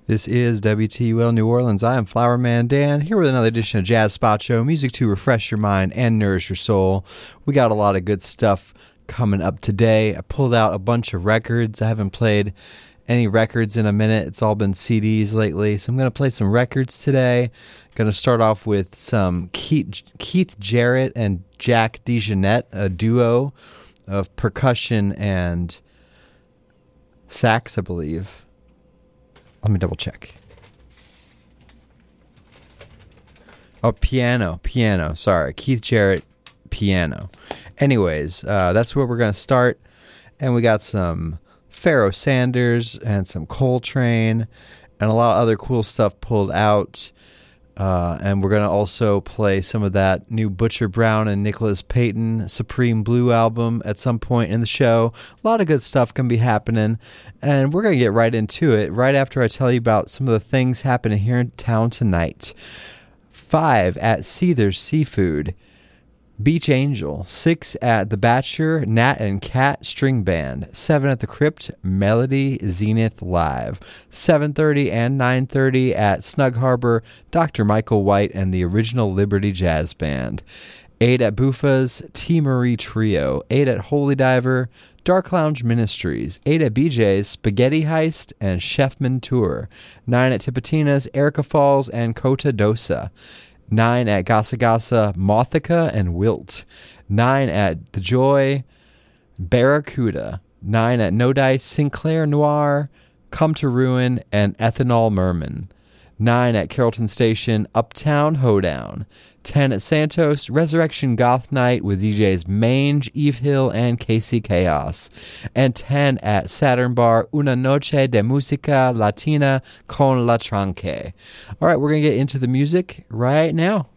This is WTUL New Orleans. I am Flower Man Dan, here with another edition of Jazz Spot Show, music to refresh your mind and nourish your soul. We got a lot of good stuff coming up today. I pulled out a bunch of records. I haven't played any records in a minute. It's all been CDs lately, so I'm going to play some records today. Going to start off with some Keith Jarrett and Jack DeJohnette, a duo of percussion and sax, I believe. Let me double check. Oh, piano. Sorry, Keith Jarrett, piano. Anyways, that's where we're going to start. And we got some Pharoah Sanders and some Coltrane and a lot of other cool stuff pulled out. And we're going to also play some of that new Butcher Brown and Nicholas Payton Supreme Blue album at some point in the show. A lot of good stuff can be happening, and we're going to get right into it right after I tell you about some of the things happening here in town tonight. 5 at Seether's Seafood, Beach Angel. 6 at The Bachelor, Nat and Cat String Band. 7 at the Crypt, Melody Zenith Live. 7:30 and 9:30 at Snug Harbor, Dr. Michael White and the Original Liberty Jazz Band. 8 at Buffa's, T. Marie Trio. 8 at Holy Diver, Dark Lounge Ministries. 8 at BJ's, Spaghetti Heist and Chefman Tour. 9 at Tipitina's, Erica Falls and Cota Dosa. 9 at Gasa Gasa, Mothica and Wilt. 9 at The Joy, Barracuda. 9 at No Dice, Sinclair Noir, Come to Ruin, and Ethanol Merman. 9 at Carrollton Station, Uptown Hoedown. 10 at Santos, Resurrection Goth Night with DJs Mange, Eve Hill, and Casey Chaos. And 10 at Saturn Bar, Una Noche de Música Latina con La Tranque. All right, we're going to get into the music right now.